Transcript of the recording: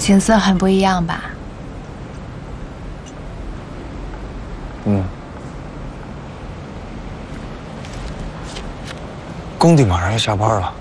景色很不一样吧？ 嗯。工地马上要下班了，